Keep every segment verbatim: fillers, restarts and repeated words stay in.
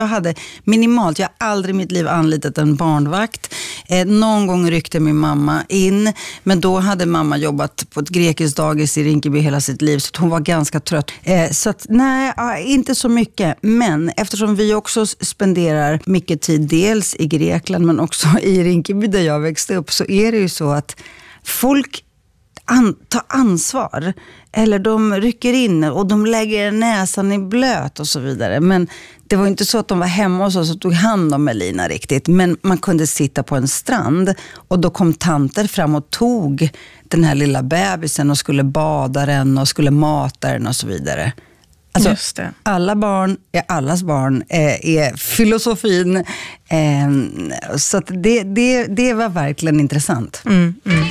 Jag hade minimalt, jag har aldrig i mitt liv anlitat en barnvakt. Eh, någon gång ryckte min mamma in, men då hade mamma jobbat på ett grekiskt dagis i Rinkeby hela sitt liv, så hon var ganska trött. Eh, så att, nej, inte så mycket. Men eftersom vi också spenderar mycket tid, dels i Grekland men också i Rinkeby där jag växte upp, så är det ju så att folk an- tar ansvar. Eller de rycker in och de lägger näsan i blöt och så vidare. Men det var inte så att de var hemma hos oss och tog hand om Melina riktigt. Men man kunde sitta på en strand och då kom tanter fram och tog den här lilla bebisen och skulle bada den och skulle mata den och så vidare. Alltså, Just det. Alla barn är allas barn, eh, är filosofin. Eh, så att det, det, det var verkligen intressant. Mm, mm.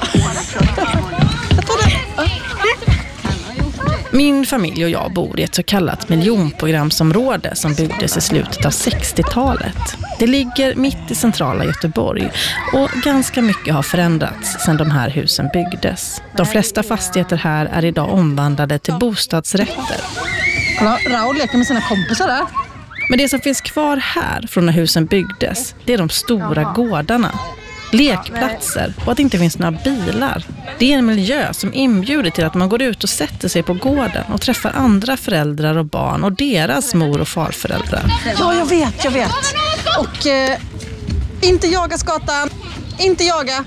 Min familj och jag bor i ett så kallat miljonprogramsområde som byggdes i slutet av sextiotalet. Det ligger mitt i centrala Göteborg och ganska mycket har förändrats sedan de här husen byggdes. De flesta fastigheter här är idag omvandlade till bostadsrätter. Kolla, Raul leker med sina kompisar där. Men det som finns kvar här från när husen byggdes, det är de stora gårdarna. Lekplatser och att det inte finns några bilar. Det är en miljö som inbjuder till att man går ut och sätter sig på gården och träffar andra föräldrar och barn och deras mor- och farföräldrar. Ja, jag vet, jag vet. Och eh, inte jaga skatan, inte jaga.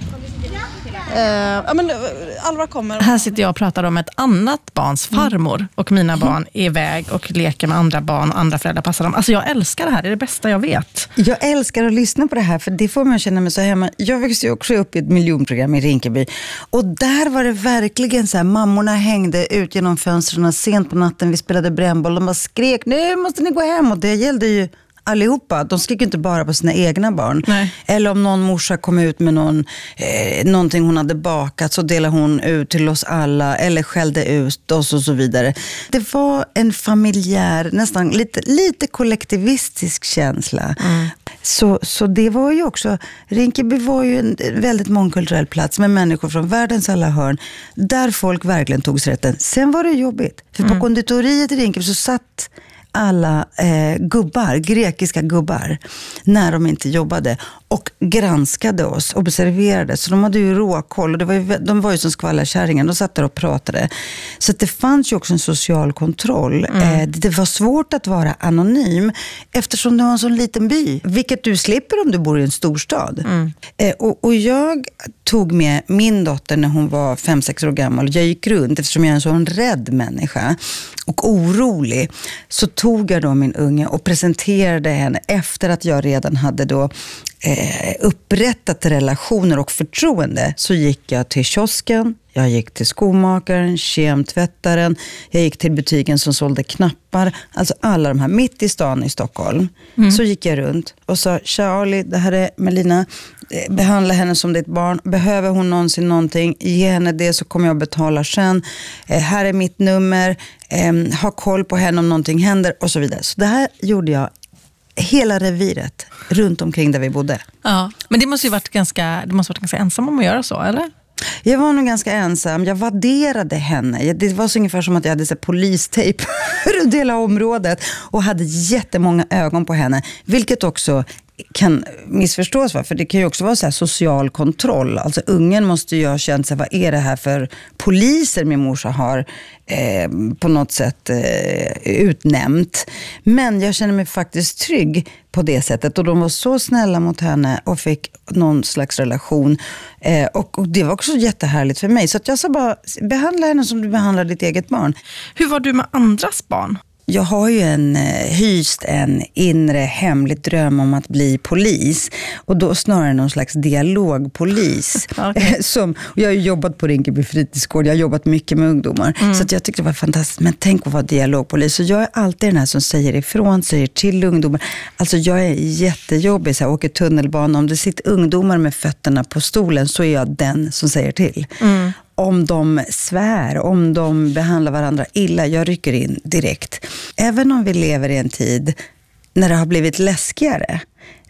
Uh, ja, men Alvar kommer. Här sitter jag och pratar om ett annat barns farmor och mina barn är iväg och leker med andra barn och andra föräldrar passar dem. Alltså jag älskar det här, det är det bästa jag vet. Jag älskar att lyssna på det här, för det får man känna mig så hemma. Jag växte ju också upp i ett miljonprogram i Rinkeby och där var det verkligen så här, mammorna hängde ut genom fönstren sent på natten, vi spelade brännboll, de bara skrek, nu måste ni gå hem, och det gällde ju allihopa. De skrek inte bara på sina egna barn. Nej. Eller om någon morsa kom ut med någon, eh, någonting hon hade bakat, så delade hon ut till oss alla eller skällde ut oss och så vidare. Det var en familjär, nästan lite, lite kollektivistisk känsla. Mm. Så, så det var ju också, Rinkeby var ju en väldigt mångkulturell plats med människor från världens alla hörn där folk verkligen tog sig rätten. Sen var det jobbigt. För mm. på konditoriet i Rinkeby så satt alla eh, gubbar, grekiska gubbar, när de inte jobbade och granskade oss, observerade. Så de hade ju råkoll och det var ju, de var ju som skvallarkärringen, de satt där och pratade. Så att det fanns ju också en social kontroll. Mm. Eh, det var svårt att vara anonym eftersom det var en sån liten by, vilket du slipper om du bor i en storstad. Mm. Eh, och, och jag tog med min dotter när hon var fem sex år gammal. Jag gick runt eftersom jag är en sån rädd människa och orolig. Så tog jag då min unge och presenterade henne efter att jag redan hade då eh, upprättat relationer och förtroende. Så gick jag till kiosken, jag gick till skomakaren, kemtvättaren, jag gick till butiken som sålde knappar, alltså alla de här mitt i stan i Stockholm. Mm. Så gick jag runt och sa, Charlie, det här är Melina, behandla henne som ditt barn, behöver hon någonsin någonting, ge henne det så kommer jag betala sen, eh, här är mitt nummer, eh, ha koll på henne om någonting händer och så vidare. Så det här gjorde jag hela reviret runt omkring där vi bodde. Ja, men det måste ju varit ganska, det måste varit ganska ensam om att göra så, eller? Jag var nog ganska ensam. Jag vadderade henne. Det var så ungefär som att jag hade så polistejp runt hela området och hade jättemånga ögon på henne. Vilket också kan missförstås, va? För det kan ju också vara så här social kontroll. Alltså ungen måste ju ha känt sig, vad är det här för poliser min morsa har eh, på något sätt eh, utnämnt. Men jag känner mig faktiskt trygg på det sättet och de var så snälla mot henne och fick någon slags relation eh, och, och det var också jättehärligt för mig. Så att jag sa bara, behandla henne som du behandlar ditt eget barn. Hur var du med andras barn? Jag har ju en, hyst en inre hemlig dröm om att bli polis. Och då snarare någon slags dialogpolis. Okay. Som, jag har ju jobbat på Rinkeby fritidsgård, jag har jobbat mycket med ungdomar. Mm. Så att jag tyckte det var fantastiskt. Men tänk att vara dialogpolis. Så jag är alltid den här som säger ifrån, säger till ungdomar. Alltså jag är jättejobbig, så jag åker tunnelbana. Om det sitter ungdomar med fötterna på stolen så är jag den som säger till. Mm. Om de svär, om de behandlar varandra illa, jag rycker in direkt. Även om vi lever i en tid när det har blivit läskigare,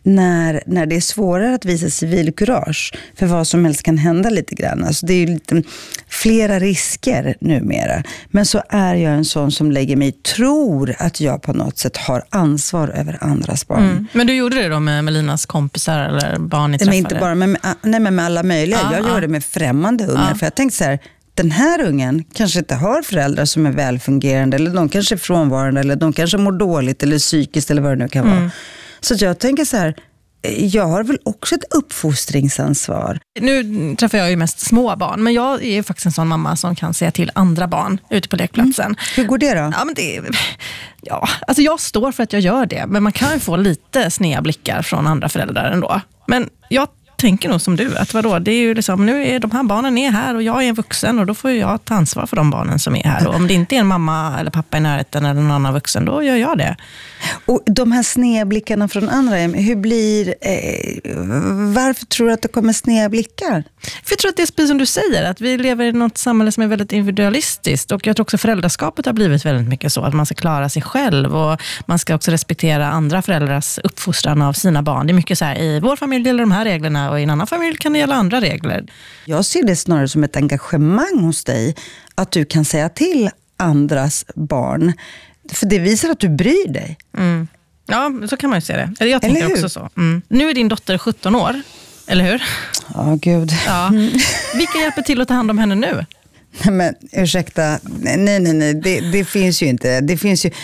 när, när det är svårare att visa civilkurage, för vad som helst kan hända lite grann. Alltså det är ju lite flera risker numera. Men så är jag en sån som lägger mig, tror att jag på något sätt har ansvar över andras barn. Mm. Men du gjorde det då med Melinas kompisar eller barn ni träffade? Men inte bara med, nej, men med alla möjliga. Ja, jag ja. gör det med främmande ungar. Ja. För jag tänkte så här, den här ungen kanske inte har föräldrar som är välfungerande, eller de kanske är frånvarande, eller de kanske mår dåligt eller psykiskt eller vad det nu kan vara. Mm. Så jag tänker så här, jag har väl också ett uppfostringsansvar. Nu träffar jag ju mest små barn, men jag är faktiskt en sån mamma som kan säga till andra barn ute på lekplatsen. Mm. Hur går det då? Ja, men det, ja, alltså jag står för att jag gör det, men man kan ju få lite sneda blickar från andra föräldrar ändå. Men jag tänker nog som du, att vadå, det är ju liksom, nu är de här barnen är här och jag är en vuxen och då får jag ta ansvar för de barnen som är här. Och om det inte är en mamma eller pappa i närheten eller någon annan vuxen, då gör jag det. Och de här snedblickarna från andra, hur blir, eh, varför tror du att det kommer snedblickar? För jag tror att det är precis som du säger, att vi lever i något samhälle som är väldigt individualistiskt, och jag tror också föräldraskapet har blivit väldigt mycket så att man ska klara sig själv och man ska också respektera andra föräldrars uppfostran av sina barn. Det är mycket så här, i vår familj gäller de här reglerna och i en annan familj kan det gälla andra regler. Jag ser det snarare som ett engagemang hos dig, att du kan säga till andras barn. För det visar att du bryr dig. Mm. Ja, så kan man ju se det. Eller jag tänker också så. Mm. Nu är din dotter sjutton år, eller hur? Ja, oh, gud. Ja. Vilka hjälper till att ta hand om henne nu? Nej, men ursäkta. Nej, nej, nej. Det, det finns ju inte. Det finns ju...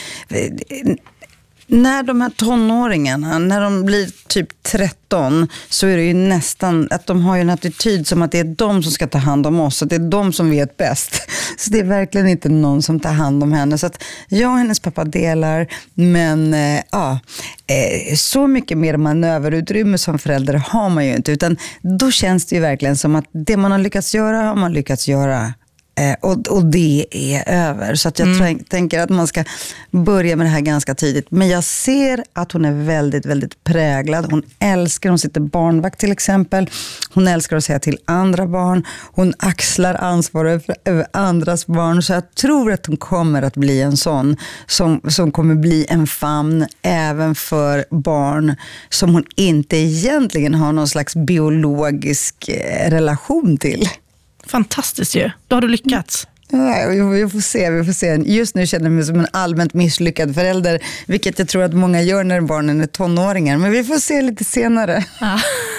När de här tonåringarna, när de blir typ tretton, så är det ju nästan att de har ju en attityd som att det är de som ska ta hand om oss, att det är de som vet bäst. Så det är verkligen inte någon som tar hand om henne. Så att jag och hennes pappa delar, men eh, ja, eh, så mycket mer manöverutrymme som förälder har man ju inte, utan då känns det ju verkligen som att det man har lyckats göra har man lyckats göra. Eh, och, och det är över. Så att jag mm. tänker att man ska börja med det här ganska tidigt. Men jag ser att hon är väldigt, väldigt präglad. Hon älskar, hon sitter barnvakt till exempel. Hon älskar att säga till andra barn. Hon axlar ansvar över, över andras barn. Så jag tror att hon kommer att bli en sån som, som kommer bli en famn även för barn som hon inte egentligen har någon slags biologisk relation till. Fantastiskt ju. Då har du lyckats. Ja, vi får se, vi får se. Just nu känner jag mig som en allmänt misslyckad förälder, vilket jag tror att många gör när barnen är tonåringar. Men vi får se lite senare. Ja.